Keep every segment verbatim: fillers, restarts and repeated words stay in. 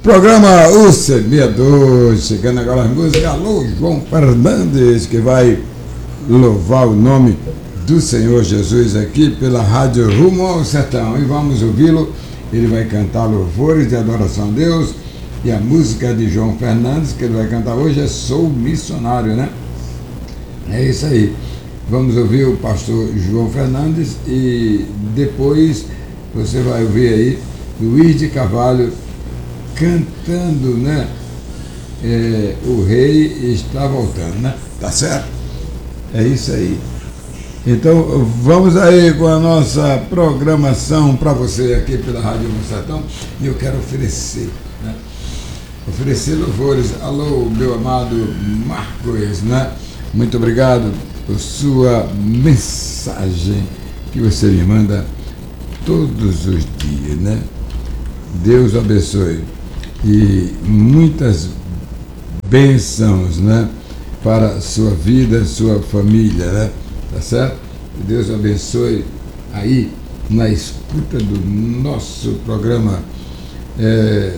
Programa O Semeador, chegando agora as músicas. Alô, João Fernandes, que vai louvar o nome do Senhor Jesus aqui pela rádio Rumo ao Sertão. E vamos ouvi-lo. Ele vai cantar louvores de adoração a Deus. E a música de João Fernandes, que ele vai cantar hoje, é Sou Missionário, né? É isso aí. Vamos ouvir o pastor João Fernandes e depois você vai ouvir aí Luiz de Carvalho cantando, né? É, o rei está voltando, né? Tá certo? É isso aí. Então vamos aí com a nossa programação para você aqui pela Rádio Rumo ao Sertão. E eu quero oferecer, né? Oferecer louvores. Alô, meu amado Marcos, né? Muito obrigado por sua mensagem que você me manda todos os dias, né? Deus abençoe. E muitas bênçãos, né? Para sua vida, sua família, né? Tá certo? Que Deus abençoe aí na escuta do nosso programa é,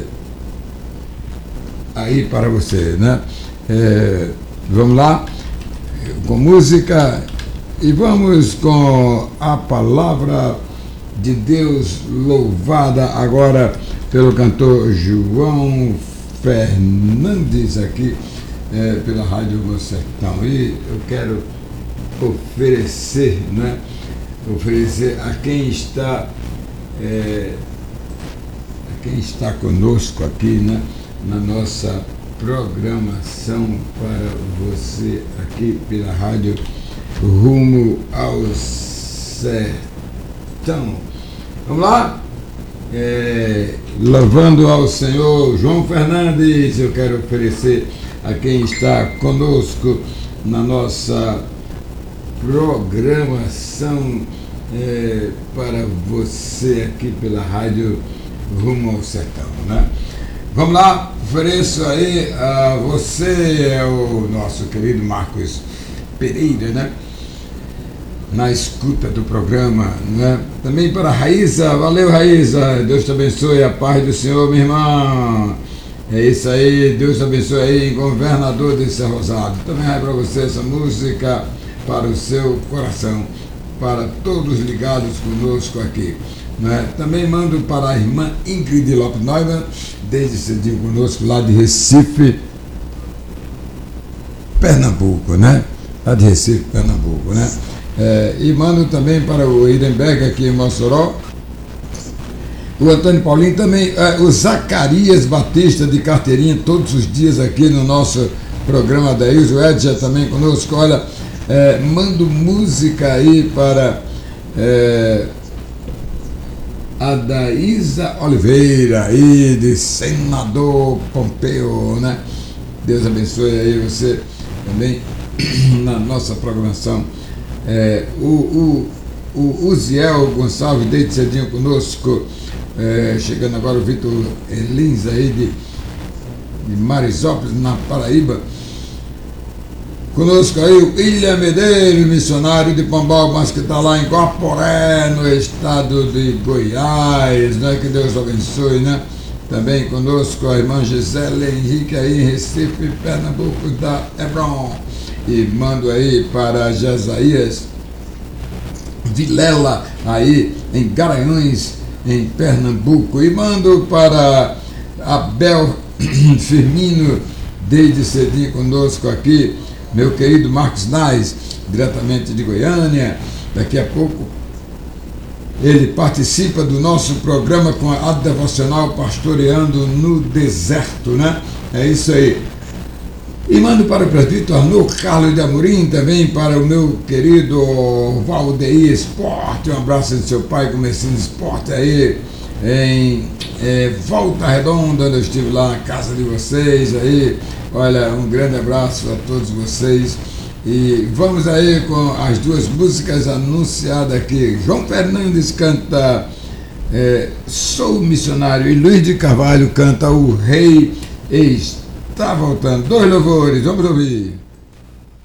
aí para você, né? É, vamos lá com música e vamos com a palavra de Deus louvada agora pelo cantor João Fernandes aqui é, pela Rádio Rumo ao Sertão. E eu quero oferecer, né? Oferecer a quem está é, a quem está conosco aqui, né? Na nossa programação para você aqui pela Rádio Rumo ao Sertão. Vamos lá? É, louvando ao Senhor João Fernandes, eu quero oferecer a quem está conosco na nossa programação é, para você aqui pela Rádio Rumo ao Sertão, né? Vamos lá, ofereço aí a você, é o nosso querido Marcos Pereira, né? Na escuta do programa, né? Também para a Raíza, valeu Raíza, Deus te abençoe, a paz do Senhor, minha irmã. É isso aí, Deus te abençoe aí, governador de Serra Rosado. Também vai para você essa música para o seu coração, para todos ligados conosco aqui. Né? Também mando para a irmã Ingrid Lopes Neumann, desde cedinho conosco, lá de Recife, Pernambuco, né? Lá de Recife, Pernambuco, né? É, e mando também para o Irenberg aqui em Mossoró, o Antônio Paulinho também, é, o Zacarias Batista de Carteirinha, todos os dias aqui no nosso programa da I S O, o Edja também conosco. Olha, é, mando música aí para é, a Daísa Oliveira aí de Senador Pompeu, né? Deus abençoe aí você também na nossa programação. É, o, o, o Uziel Gonçalves desde cedinho conosco, é, chegando agora o Vitor Elins aí de, de Marisópolis, na Paraíba. Conosco aí o William Medeiros, missionário de Pombal, mas que está lá em Guaporé, no estado de Goiás, né? Que Deus abençoe, né? Também conosco a irmã Gisele Henrique aí em Recife, Pernambuco, da Hebron. E mando aí para Jesaías Vilela aí em Garanhuns, em Pernambuco. E mando para Abel Firmino, desde cedinho conosco aqui, meu querido Marcos Nais, diretamente de Goiânia. Daqui a pouco ele participa do nosso programa com a devocional Pastoreando no Deserto, né? É isso aí. E mando para o presbítero Arnô Carlos de Amorim, também para o meu querido Valdeir Esporte, um abraço do seu pai, começando esporte aí em é, Volta Redonda, onde eu estive lá na casa de vocês aí. Olha, um grande abraço a todos vocês. E vamos aí com as duas músicas anunciadas aqui. João Fernandes canta é, Sou Missionário e Luiz de Carvalho canta O Rei Está Voltando. Dois louvores, vamos ouvir.